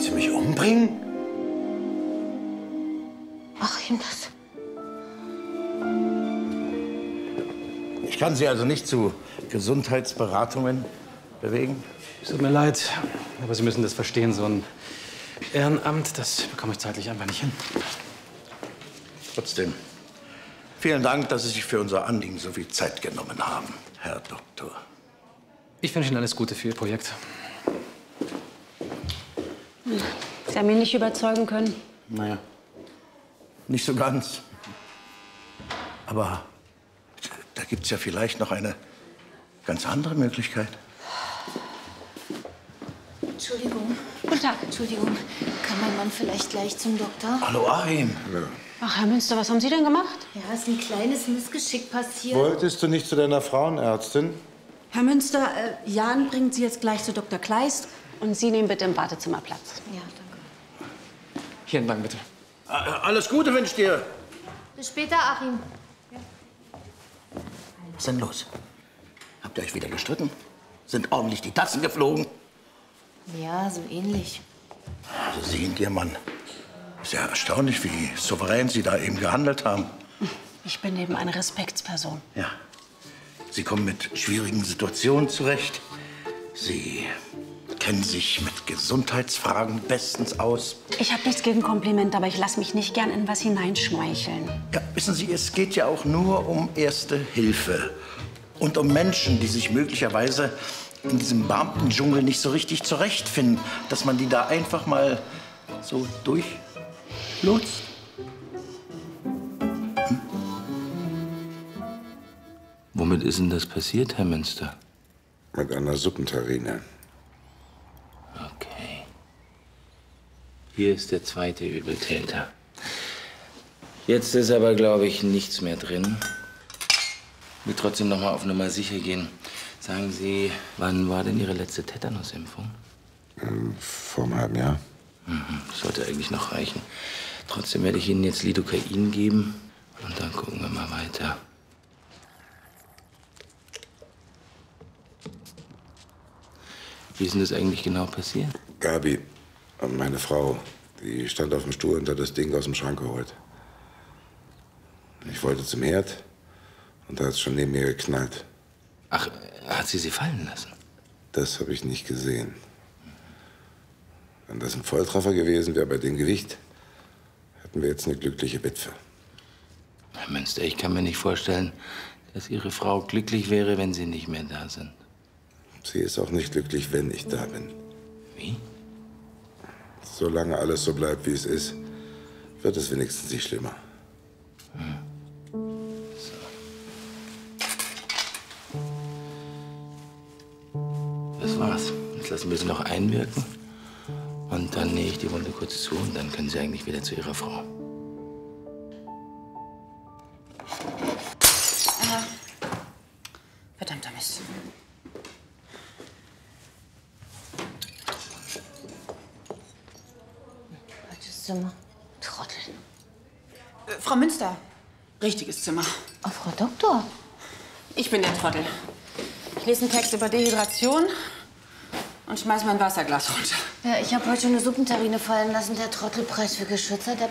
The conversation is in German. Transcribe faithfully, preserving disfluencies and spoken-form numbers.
Sie mich umbringen? Achim, das... Ich kann Sie also nicht zu Gesundheitsberatungen bewegen? Es tut mir leid, aber Sie müssen das verstehen. So ein Ehrenamt, das bekomme ich zeitlich einfach nicht hin. Trotzdem, vielen Dank, dass Sie sich für unser Anliegen so viel Zeit genommen haben, Herr Doktor. Ich wünsche Ihnen alles Gute für Ihr Projekt. Sie haben ihn nicht überzeugen können? Naja, nicht so ganz. Aber da gibt es ja vielleicht noch eine ganz andere Möglichkeit. Entschuldigung. Guten Tag. Entschuldigung. Kann mein Mann vielleicht gleich zum Doktor? Hallo, Achim. Ja. Ach, Herr Münster, was haben Sie denn gemacht? Ja, ist ein kleines Missgeschick passiert. Wolltest du nicht zu deiner Frauenärztin? Herr Münster, äh, Jan bringt Sie jetzt gleich zu Doktor Kleist. Und Sie nehmen bitte im Badezimmer Platz. Ja, danke. Hier entlang, bitte. Alles Gute wünsche ich dir. Bis später, Achim. Was ist denn los? Habt ihr euch wieder gestritten? Sind ordentlich die Tassen geflogen? Ja, so ähnlich. Also sehen dir, Mann. Ist ja erstaunlich, wie souverän Sie da eben gehandelt haben. Ich bin eben eine Respektsperson. Ja. Sie kommen mit schwierigen Situationen zurecht. Sie kennen sich mit Gesundheitsfragen bestens aus. Ich habe nichts gegen Komplimente, aber ich lasse mich nicht gern in was hineinschmeicheln. Ja, wissen Sie, es geht ja auch nur um Erste Hilfe. Und um Menschen, die sich möglicherweise in diesem Beamtendschungel nicht so richtig zurechtfinden. Dass man die da einfach mal so durchlotst. Hm? Womit ist denn das passiert, Herr Münster? Mit einer Suppenterrine. Okay. Hier ist der zweite Übeltäter. Jetzt ist aber, glaube ich, nichts mehr drin. Ich will trotzdem noch mal auf Nummer sicher gehen. Sagen Sie, wann war denn Ihre letzte Tetanusimpfung? Ähm, vor einem halben Jahr. Mhm, sollte eigentlich noch reichen. Trotzdem werde ich Ihnen jetzt Lidocain geben. Und dann gucken wir mal weiter. Wie ist denn das eigentlich genau passiert? Gabi, meine Frau, die stand auf dem Stuhl und hat das Ding aus dem Schrank geholt. Ich wollte zum Herd und da hat es schon neben mir geknallt. Ach, hat sie sie fallen lassen? Das habe ich nicht gesehen. Wenn das ein Volltreffer gewesen wäre bei dem Gewicht, hätten wir jetzt eine glückliche Witwe. Herr Münster, ich kann mir nicht vorstellen, dass Ihre Frau glücklich wäre, wenn Sie nicht mehr da sind. Sie ist auch nicht glücklich, wenn ich da bin. Wie? Solange alles so bleibt, wie es ist, wird es wenigstens nicht schlimmer. Hm. Das war's. Jetzt lassen wir sie noch einwirken. Und dann nähe ich die Wunde kurz zu und dann können Sie eigentlich wieder zu Ihrer Frau. Äh, verdammter Mist. Falsches Zimmer. Trottel. Äh, Frau Münster, richtiges Zimmer. Oh, Frau Doktor. Ich bin der Trottel. Ich lese einen Text über Dehydration und schmeiß mein Wasserglas runter. Ja, ich habe heute schon eine Suppenterrine fallen lassen. Der Trottelpreis für Geschütze, der